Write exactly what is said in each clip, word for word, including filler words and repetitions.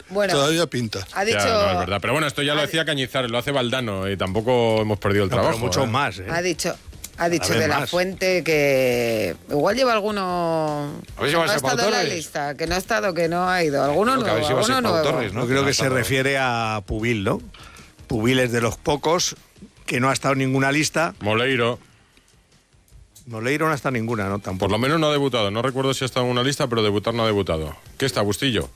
Bueno, todavía pinta. Ha dicho... Ya, no, es verdad. Pero bueno, esto ya lo decía Cañizares, lo hace Valdano y tampoco hemos perdido el no, trabajo. pero muchos ¿eh? más, ¿eh? Ha dicho... Ha dicho de la más. Fuente que igual lleva alguno A ver si que va no a ha ser Pau estado en la Torres. lista, que no ha estado, que no ha ido. Alguno Creo que a ver nuevo, si va a ser alguno Pau nuevo. Torres, ¿no? Yo creo que se Estado- refiere a Pubil, ¿no? Pubil es de los pocos que no ha estado en ninguna lista. Moleiro, Moleiro no ha estado en ninguna, ¿no? por Tampoco. lo menos no ha debutado. No recuerdo si ha estado en una lista, pero debutar no ha debutado. ¿Qué está, Bustillo?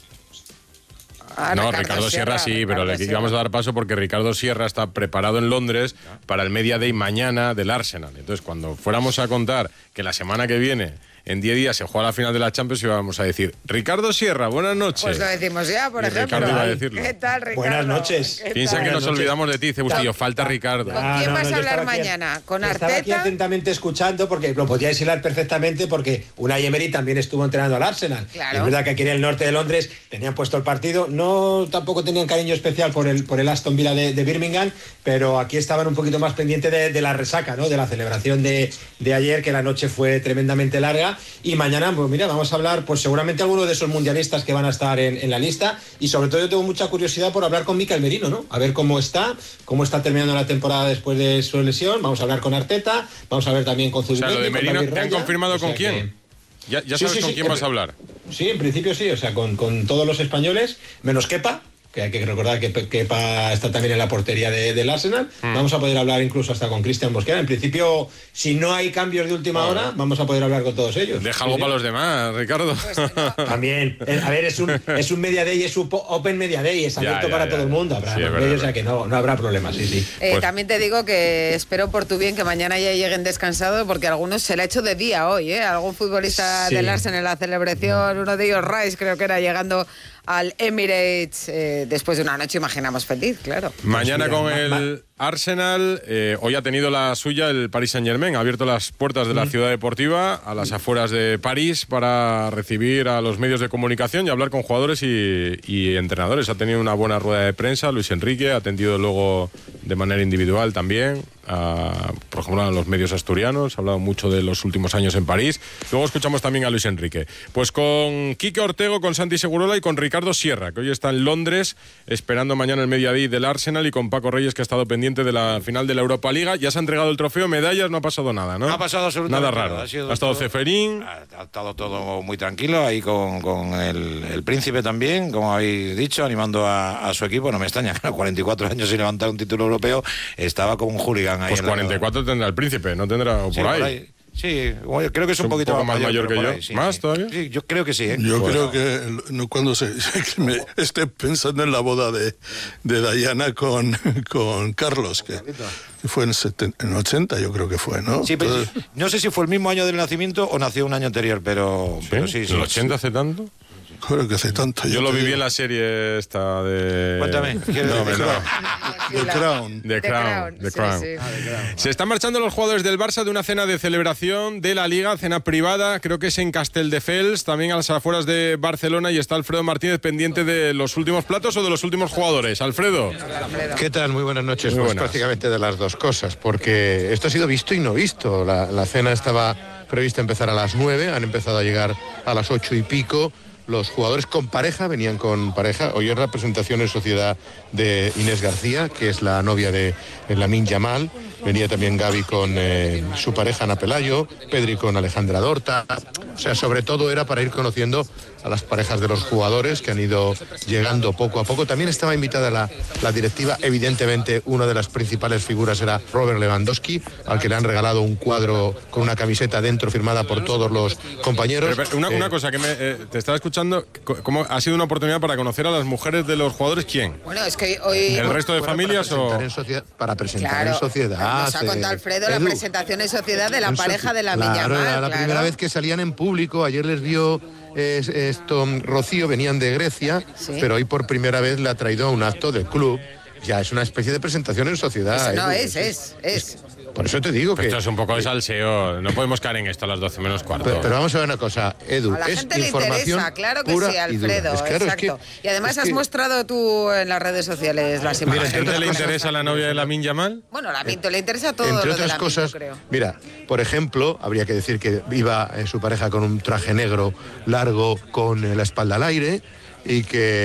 Ah, No, Ricardo Sierra, sí, Ricardo pero le Sierra. vamos a dar paso porque Ricardo Sierra está preparado en Londres para el Media Day mañana del Arsenal. Entonces, cuando fuéramos a contar que la semana que viene, en diez días, se juega la final de la Champions, íbamos a decir, Ricardo Sierra, buenas noches. Pues lo decimos ya, por Y ejemplo. Ricardo iba a decirlo. ¿Qué tal, Ricardo? Buenas noches. ¿Qué Piensa tal? que nos Buenas noches. olvidamos de ti, dice Bustillo, falta Ricardo. ¿Con Ah, quién no, vas no, a yo hablar estaba aquí- mañana? ¿Con Estaba aquí Arteta? atentamente escuchando porque lo podíais hilar perfectamente porque Unai Emery también estuvo entrenando al Arsenal. Claro. Es verdad que aquí en el norte de Londres tenían puesto el partido, no tampoco tenían cariño especial por el, por el Aston Villa de, de Birmingham, pero aquí estaban un poquito más pendientes de, de la resaca, ¿no? De la celebración de, de ayer, que la noche fue tremendamente larga, y mañana, pues mira, vamos a hablar, pues seguramente alguno de esos mundialistas que van a estar en, en la lista, y sobre todo yo tengo mucha curiosidad por hablar con Mikel Merino, ¿no? A ver cómo está, cómo está terminando la temporada después de su lesión. Vamos a hablar con Arteta, vamos a hablar también con O sea, Zubimendi, lo de con Merino, David ¿te han Raya. confirmado O sea con quién? que- Ya, ya Sí, sabes sí, con sí, quién que- vas a hablar. Sí, en principio sí, o sea, con, con todos los españoles, menos Kepa, que hay que recordar que Pe- Kepa está también en la portería de- del Arsenal. Mm. Vamos a poder hablar incluso hasta con Cristian Mosquera. En principio, si no hay cambios de última hora, vamos a poder hablar con todos ellos. Deja Sí, algo sí. para los demás, Ricardo. También, eh, a ver, es un, es un Media Day, es un po- Open Media Day, es Ya, abierto ya, para ya, todo el ya. mundo. Habrá Sí, es los verdad, medios, es o sea que no, no habrá problemas, sí, sí. Eh, Pues- También te digo que espero por tu bien que mañana ya lleguen descansados, porque algunos se le ha hecho de día hoy, ¿eh? Algún futbolista Sí. del Arsenal en la celebración, uno de ellos, Rice, creo que era llegando al Emirates eh, después de una noche, imaginamos, feliz, claro. Mañana mira, con ma- el Arsenal, eh, hoy ha tenido la suya el Paris Saint-Germain, ha abierto las puertas de la ciudad deportiva a las afueras de París para recibir a los medios de comunicación y hablar con jugadores y, y entrenadores. Ha tenido una buena rueda de prensa, Luis Enrique, ha atendido luego de manera individual también, a, por ejemplo, a los medios asturianos, ha hablado mucho de los últimos años en París. Luego escuchamos también a Luis Enrique. Pues con Quique Ortego, con Santi Segurola y con Ricardo Sierra, que hoy está en Londres esperando mañana el Media Day del Arsenal, y con Paco Reyes, que ha estado pendiente de la final de la Europa Liga. Ya se ha entregado el trofeo, medallas, no ha pasado nada, ¿no? No ha pasado absolutamente nada raro. nada. Ha sido Ha estado todo- Ceferín. Ha, ha estado todo muy tranquilo ahí con, con el, el príncipe también, como habéis dicho, animando a, a su equipo. No me extraña, a cuarenta y cuatro años sin levantar un título europeo, estaba como un hooligan ahí. Pues en la- cuarenta y cuatro tendrá el príncipe, no tendrá o Sí, por ahí. Sí, bueno, creo que es un, Es un poquito poco más mayor pero que por yo. ahí, sí, ¿Más sí. todavía? Sí, yo creo que sí, ¿eh? Yo Bueno. creo que no, cuando se, que me esté pensando en la boda de, de Diana con, con Carlos, que, que fue en, setenta, en ochenta, yo creo que fue, ¿no? Sí, pero Entonces, no sé si fue el mismo año del nacimiento o nació un año anterior, pero ¿Sí? pero sí, sí. ¿El ochenta hace tanto? creo que hace tanto. Yo lo te viví digo. en la serie esta de... Cuéntame, ¿quieres No, decir? no. The Crown. The Crown, The sí, Crown. sí. Se están marchando los jugadores del Barça de una cena de celebración de la Liga, cena privada, creo que es en Castelldefels, también a las afueras de Barcelona, y está Alfredo Martínez pendiente de los últimos platos o de los últimos jugadores. Alfredo. ¿Qué tal? Muy buenas noches. Muy Pues buenas. prácticamente de las dos cosas, porque esto ha sido visto y no visto. La, la cena estaba prevista empezar a las nueve, han empezado a llegar a las ocho y pico. Los jugadores con pareja, venían con pareja. Hoy es la presentación en sociedad de Inés García, que es la novia de Lamine Yamal. Venía también Gavi con eh, su pareja Ana Pelayo, Pedri con Alejandra Dorta. O sea, sobre todo era para ir conociendo a las parejas de los jugadores que han ido llegando poco a poco. También estaba invitada la, la directiva. Evidentemente, una de las principales figuras era Robert Lewandowski, al que le han regalado un cuadro con una camiseta dentro firmada por todos los compañeros. Pero, pero, una, Eh, una cosa que me, eh, te estaba escuchando, co- ¿cómo ha sido una oportunidad para conocer a las mujeres de los jugadores? ¿Quién? Bueno, es que hoy... ¿El resto de bueno, familias para o...? presentar en sociedad, para presentar Claro, en sociedad. nos ha contado eh, Alfredo la Edu. presentación en sociedad de la En pareja soci- de la claro, Yamal, era la claro. primera vez que salían en público. Ayer les vio eh, esto Rocío, venían de Grecia, Sí. pero hoy por primera vez le ha traído a un acto del club. Ya es una especie de presentación en sociedad. Eso no Edu. es, es, es. Por eso te digo que... Esto es un poco de salseo, no podemos caer en esto a las doce menos cuarto. Pero, pero vamos a ver una cosa, Edu, A la es gente le información interesa, claro que pura sí, y dura. Alfredo, Es claro, es exacto. que- y además es has que- mostrado tú en las redes sociales las ¿A la imágenes. gente le otras cosas- interesa la novia de Lamine Yamal? Bueno, la Minto le interesa todo Entre lo de otras la cosas, Minto, creo. mira, por ejemplo, habría que decir que iba eh, su pareja con un traje negro largo con eh, la espalda al aire y que